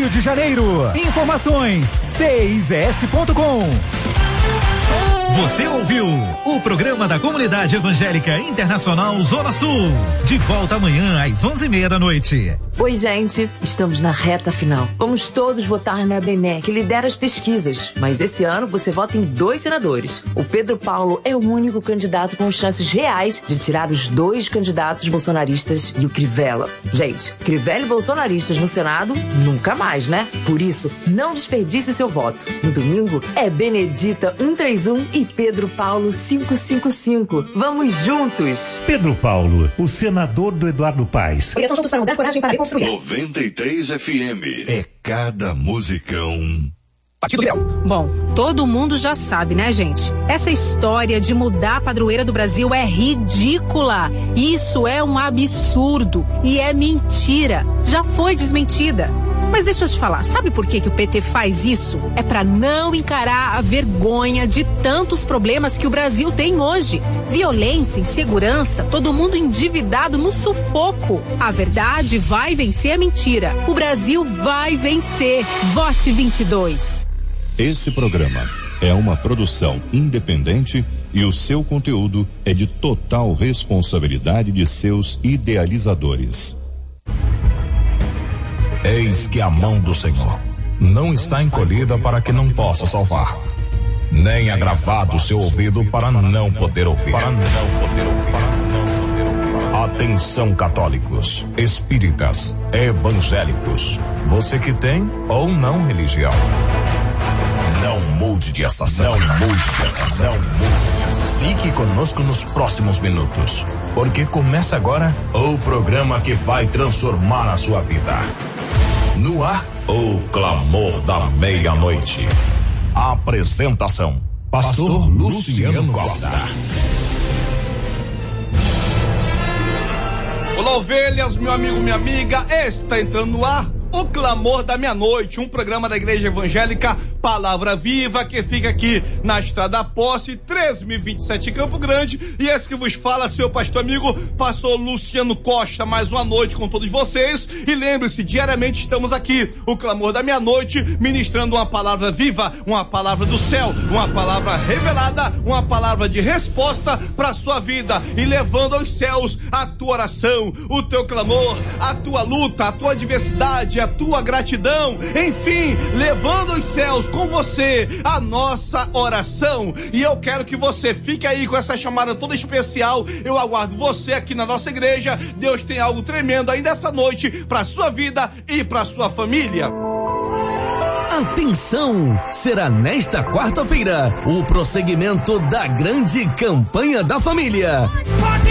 Rio de Janeiro. Informações: cis.com. Você ouviu o programa da Comunidade Evangélica Internacional Zona Sul. De volta amanhã às 11:30 da noite. Oi, gente. Estamos na reta final. Vamos todos votar na Bené, que lidera as pesquisas. Mas esse ano você vota em 2 senadores. O Pedro Paulo é o único candidato com chances reais de tirar os 2 candidatos bolsonaristas e o Crivella. Gente, Crivella e bolsonaristas no Senado, nunca mais, né? Por isso, não desperdice seu voto. No domingo, é Benedita 131 e Pedro Paulo 555. Vamos juntos! Pedro Paulo, o senador do Eduardo Paes. Eles são juntos para mudar, coragem para reconstruir. 93 FM. É cada musicão. Partido Liberal. Bom, todo mundo já sabe, né, gente? Essa história de mudar a padroeira do Brasil é ridícula. Isso é um absurdo e é mentira. Já foi desmentida. Mas deixa eu te falar, sabe por que o PT faz isso? É pra não encarar a vergonha de tantos problemas que o Brasil tem hoje. Violência, insegurança, todo mundo endividado no sufoco. A verdade vai vencer a mentira. O Brasil vai vencer. Vote 22. Esse programa é uma produção independente e o seu conteúdo é de total responsabilidade de seus idealizadores. Eis que a mão do Senhor não está encolhida para que não possa salvar, nem agravado o seu ouvido para não poder ouvir. Atenção, católicos, espíritas, evangélicos, você que tem ou não religião. Não mude de estação, não mude de estação, não mude de estação. Fique conosco nos próximos minutos, porque começa agora o programa que vai transformar a sua vida. No ar, o Clamor da Meia-Noite. Apresentação: Pastor Luciano Costa. Olá, ovelhas, meu amigo, minha amiga. Está entrando no ar o Clamor da Meia-Noite, um programa da Igreja Evangélica Palavra Viva, que fica aqui na Estrada Posse, 3027 Campo Grande. E esse que vos fala, seu pastor amigo, pastor Luciano Costa, mais uma noite com todos vocês. E lembre-se, diariamente estamos aqui, o Clamor da Meia-Noite, ministrando uma palavra viva, uma palavra do céu, uma palavra revelada, uma palavra de resposta para sua vida, e levando aos céus a tua oração, o teu clamor, a tua luta, a tua adversidade, a tua gratidão, enfim, levando aos céus com você a nossa oração. E eu quero que você fique aí com essa chamada toda especial. Eu aguardo você aqui na nossa igreja. Deus tem algo tremendo ainda essa noite para sua vida e para sua família. Atenção! Será nesta quarta-feira o prosseguimento da grande campanha da família.